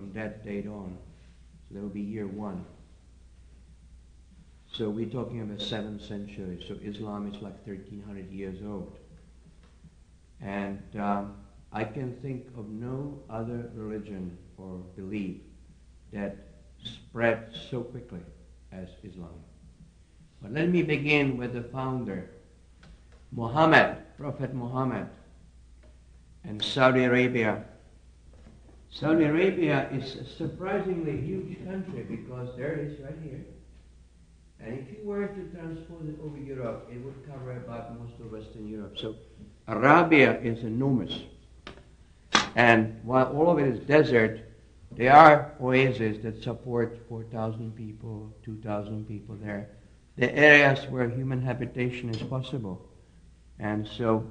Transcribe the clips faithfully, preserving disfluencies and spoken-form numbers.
from that date on. So that would be year one. So we're talking about seventh century. So Islam is like thirteen hundred years old. And um, I can think of no other religion or belief that spread so quickly as Islam. But let me begin with the founder, Muhammad, Prophet Muhammad, and Saudi Arabia. Saudi Arabia is a surprisingly huge country because there it is right here. And if you were to transpose it over Europe, it would cover about most of Western Europe. So Arabia is enormous. And while all of it is desert, there are oases that support four thousand people, two thousand people there. The areas where human habitation is possible. And so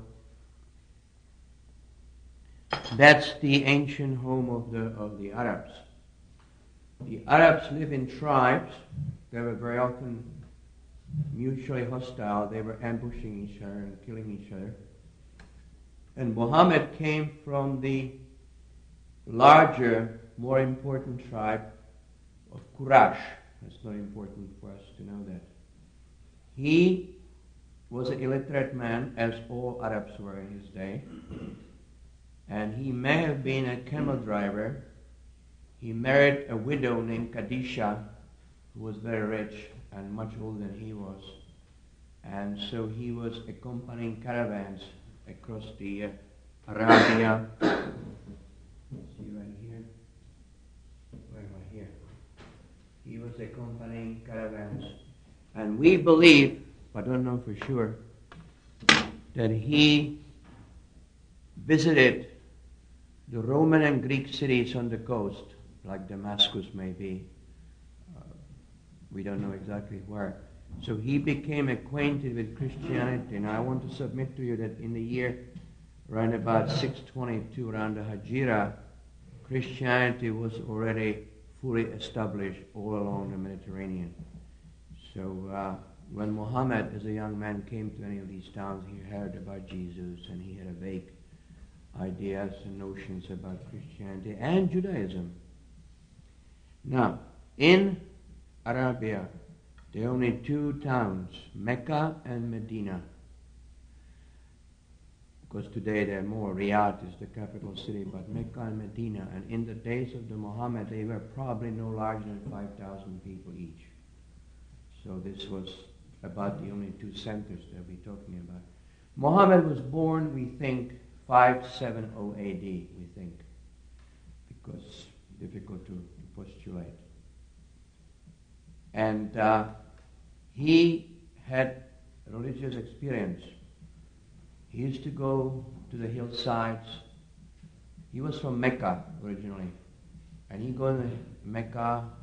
that's the ancient home of the of the Arabs. The Arabs live in tribes. They were very often mutually hostile. They were ambushing each other and killing each other. And Muhammad came from the larger, more important tribe of Quraysh. It's not important for us to know that. He was an illiterate man, as all Arabs were in his day. And he may have been a camel driver. He married a widow named Khadijah, who was very rich and much older than he was. And so he was accompanying caravans across the uh, Arabia. See right here? Where am I here? He was accompanying caravans. And we believe, but don't know for sure, that he visited the Roman and Greek cities on the coast, like Damascus maybe. Uh, we don't know exactly where. So he became acquainted with Christianity. And I want to submit to you that in the year around about six twenty-two, around the Hijra, Christianity was already fully established all along the Mediterranean. So uh, when Muhammad, as a young man, came to any of these towns, he heard about Jesus, and he had a vague ideas and notions about Christianity and Judaism. Now, in Arabia, there are only two towns, Mecca and Medina. Because today there are more. Riyadh is the capital city, but Mecca and Medina. And in the days of the Muhammad, they were probably no larger than five thousand people each. So this was about the only two centers that we're talking about. Muhammad was born, we think, five seventy A D, we think, because difficult to postulate. And uh, he had religious experience. He used to go to the hillsides. He was from Mecca originally. And he'd go to Mecca